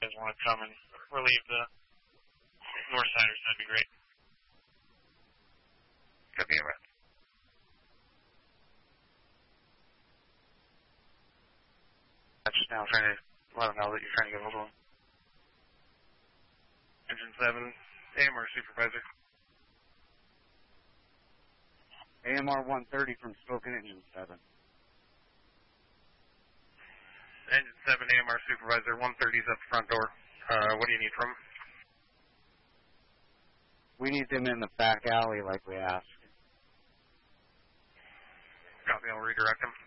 guys want to come and relieve the north siders, that'd be great. Copy, right. That's just now trying to let them know that you're trying to get a hold of them. Engine 7, AMR supervisor. AMR 130 from Spoken Engine 7. Engine 7, AMR supervisor, 130's up the front door. What do you need from them? We need them in the back alley like we asked. Copy, I'll redirect them.